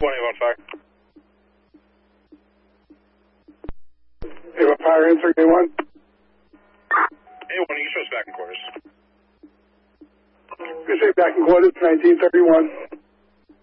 on fire. Ava Fire, answer A1. A1, you show us back in quarters. We say back in quarters, 1931.